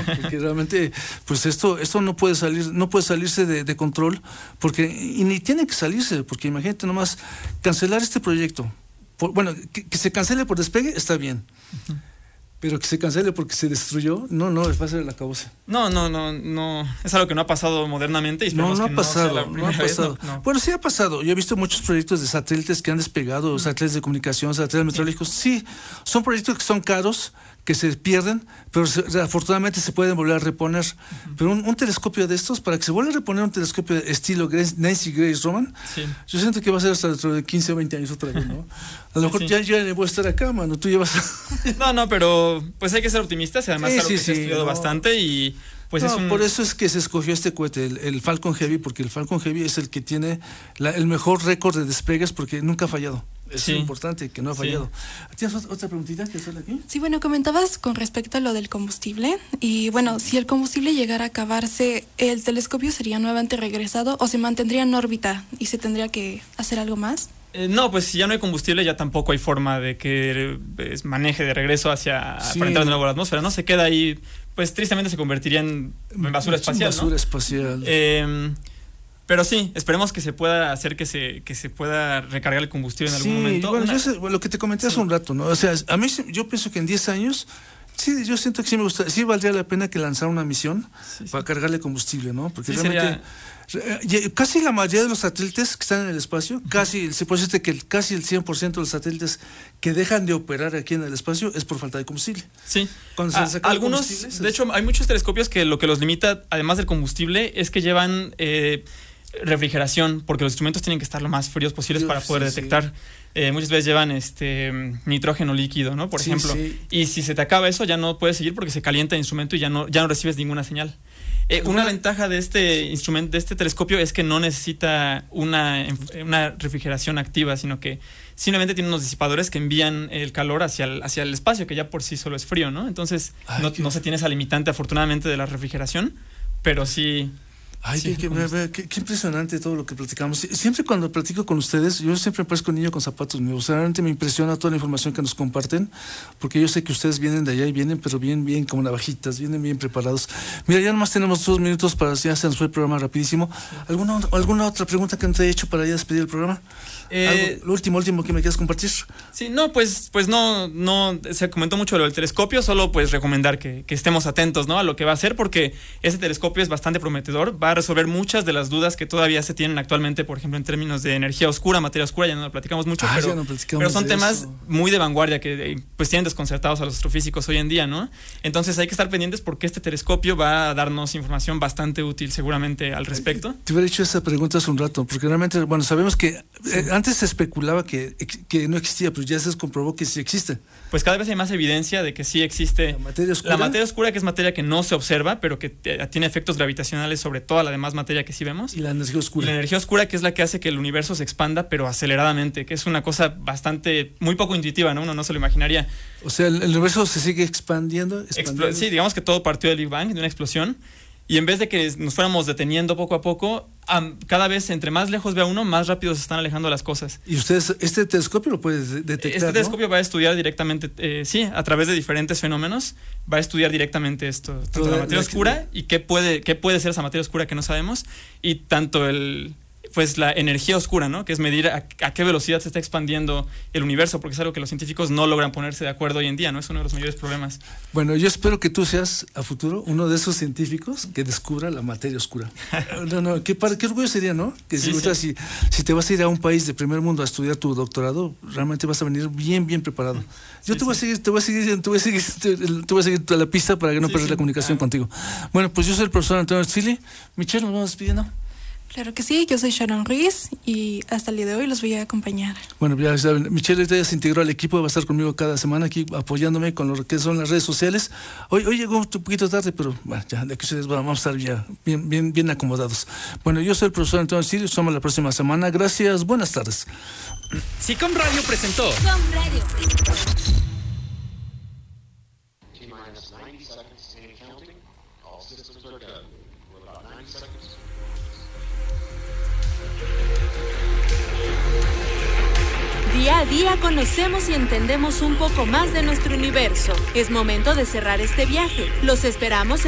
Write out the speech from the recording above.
Porque realmente, pues esto no puede salirse de control, porque, y ni tiene que salirse, porque imagínate nomás, cancelar este proyecto, que se cancele por despegue, está bien. Uh-huh. Pero que se cancele porque se destruyó, no, va a ser el acabose. No, es algo que no ha pasado modernamente y esperemos que no sea la primera vez. No. Bueno, sí ha pasado. Yo he visto muchos proyectos de satélites que han despegado, satélites de comunicación, satélites meteorológicos. Sí, son proyectos que son caros, que se pierden, pero afortunadamente se pueden volver a reponer. Uh-huh. Pero un telescopio de estos, para que se vuelva a reponer un telescopio de estilo Nancy Grace Roman, yo siento que va a ser hasta dentro de 15 o 20 años otra vez, ¿no? A lo mejor ya voy a estar acá, mano, tú llevas... No, pero pues hay que ser optimistas, y además es algo que se ha estudiado bastante y... Pues por eso es que se escogió este cohete, el Falcon Heavy, porque el Falcon Heavy es el que tiene el mejor récord de despegues porque nunca ha fallado. Es importante que no ha fallado. ¿Tienes otra preguntita que hacerle aquí? Sí, bueno, comentabas con respecto a lo del combustible. Y bueno, si el combustible llegara a acabarse, ¿el telescopio sería nuevamente regresado o se mantendría en órbita y se tendría que hacer algo más? No, pues si ya no hay combustible, ya tampoco hay forma de que maneje de regreso para entrar de nuevo a la atmósfera, ¿no? Se queda ahí, pues tristemente se convertiría en basura espacial, ¿no? Basura espacial. Pero sí, esperemos que se pueda hacer que se pueda recargar el combustible en algún momento. Bueno, lo que te comenté hace un rato, ¿no? O sea, a mí yo pienso que en 10 años, sí, yo siento que sí valdría la pena que lanzar una misión para cargarle combustible, ¿no? Porque realmente casi la mayoría de los satélites que están en el espacio, se puede decir que casi el 100% de los satélites que dejan de operar aquí en el espacio es por falta de combustible. Sí. Algunos, de hecho, hay muchos telescopios que lo que los limita, además del combustible, es que llevan refrigeración, porque los instrumentos tienen que estar lo más fríos posibles para poder detectar. Muchas veces llevan nitrógeno líquido, ¿no? Por ejemplo. Y si se te acaba eso, ya no puedes seguir porque se calienta el instrumento y ya no recibes ninguna señal. Una ventaja de este instrumento, de este telescopio, es que no necesita una refrigeración activa, sino que simplemente tiene unos disipadores que envían el calor hacia el espacio, que ya por sí solo es frío, ¿no? Entonces no se tiene esa limitante, afortunadamente, de la refrigeración, pero sí... Qué impresionante todo lo que platicamos. Siempre cuando platico con ustedes, yo siempre parezco un niño con zapatos nuevos. Realmente me impresiona toda la información que nos comparten, porque yo sé que ustedes vienen de allá y vienen, pero bien como navajitas, vienen bien preparados. Mira, ya nomás tenemos 2 minutos para ya se nos fue el programa rapidísimo. ¿Alguna otra pregunta que nos haya hecho para ya despedir el programa? Lo último que me quieras compartir. Sí, no, pues no se comentó mucho lo del telescopio, solo pues recomendar que estemos atentos, ¿no? A lo que va a hacer, porque ese telescopio es bastante prometedor, va a resolver muchas de las dudas que todavía se tienen actualmente, por ejemplo, en términos de energía oscura, materia oscura, ya no lo platicamos mucho, pero son temas muy de vanguardia que pues tienen desconcertados a los astrofísicos hoy en día, ¿no? Entonces hay que estar pendientes porque este telescopio va a darnos información bastante útil seguramente al respecto. Te hubiera hecho esa pregunta hace un rato, porque realmente, bueno, sabemos que antes se especulaba que no existía, pero ya se comprobó que sí existe. Pues cada vez hay más evidencia de que sí existe la materia oscura, que es materia que no se observa, pero que tiene efectos gravitacionales sobre toda la demás materia que sí vemos. Y la energía oscura. La energía oscura, que es la que hace que el universo se expanda, pero aceleradamente, que es una cosa muy poco intuitiva, ¿no? Uno no se lo imaginaría. O sea, el universo se sigue expandiendo. Sí, digamos que todo partió del Big Bang, de una explosión. Y en vez de que nos fuéramos deteniendo poco a poco, cada vez entre más lejos vea uno, más rápido se están alejando las cosas. ¿Y ustedes, este telescopio lo puede detectar? Este telescopio va a estudiar directamente, a través de diferentes fenómenos, va a estudiar directamente esto, tanto la materia oscura y qué puede ser esa materia oscura que no sabemos, y tanto la energía oscura, ¿no? Que es medir a qué velocidad se está expandiendo el universo, porque es algo que los científicos no logran ponerse de acuerdo hoy en día, ¿no? Es uno de los mayores problemas. Bueno, yo espero que tú seas a futuro uno de esos científicos que descubra la materia oscura. Qué orgullo sería, ¿no? Que si te vas a ir a un país de primer mundo a estudiar tu doctorado, realmente vas a venir bien preparado. Yo te voy a seguir a la pista para que no pierdas la comunicación contigo. Bueno, pues yo soy el profesor Antonio Philly. Michelle, nos vamos despidiendo. Claro que sí, yo soy Sharon Ruiz y hasta el día de hoy los voy a acompañar. Bueno, ya saben, Michelle ya se integró al equipo, va a estar conmigo cada semana aquí apoyándome con lo que son las redes sociales. Hoy llegó un poquito tarde, pero bueno, ya de aquí ustedes vamos a estar ya bien acomodados. Bueno, yo soy el profesor Antonio Silio, nos vemos la próxima semana. Gracias, buenas tardes. SICOM Radio presentó. Día a día conocemos y entendemos un poco más de nuestro universo. Es momento de cerrar este viaje. Los esperamos en